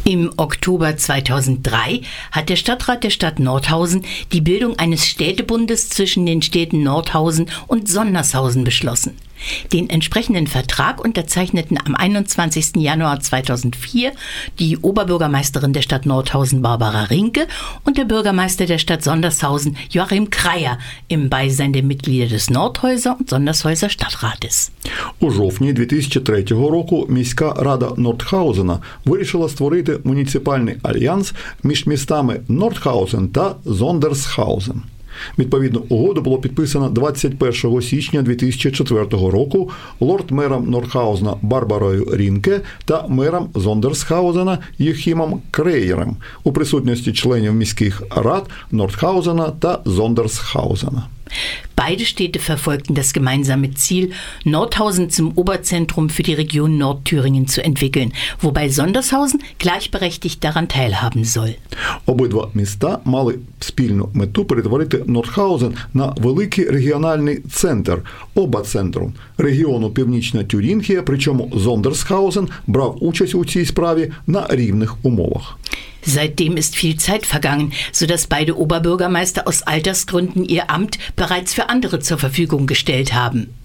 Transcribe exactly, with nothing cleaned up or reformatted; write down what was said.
Im Oktober zweitausenddrei hat der Stadtrat der Stadt Nordhausen die Bildung eines Städtebundes zwischen den Städten Nordhausen und Sondershausen beschlossen. Den entsprechenden Vertrag unterzeichneten am einundzwanzigsten Januar zweitausendvier die Oberbürgermeisterin der Stadt Nordhausen Barbara Rinke und der Bürgermeister der Stadt Sondershausen Joachim Kreier im Beisein der Mitglieder des Nordhäuser und Sondershäuser Stadtrates. У жовтні дві тисячі третього року міська рада Нордхаузена вирішила створити муніципальний альянс між містами Нордхаузен та Зондерсхаузен. Відповідну угоду було підписано двадцять першого січня дві тисячі четвертого року лорд-мером Нордхаузена Барбарою Рінке та мером Зондерсхаузена Юхімом Креєром у присутності членів міських рад Нордхаузена та Зондерсхаузена. Beide Städte verfolgten das gemeinsame Ziel, Nordhausen zum Oberzentrum für die Region Nordthüringen zu entwickeln, wobei Sondershausen gleichberechtigt daran teilhaben soll. Обидва міста мали спільну мету перетворити Нордхаузен на великий регіональний центр, оба-центру, регіону Північна Тюрінгія, причому Зондерсхаузен брав участь у цій справі на рівних умовах. Seitdem ist viel Zeit vergangen, sodass beide Oberbürgermeister aus Altersgründen ihr Amt bereits für andere zur Verfügung gestellt haben.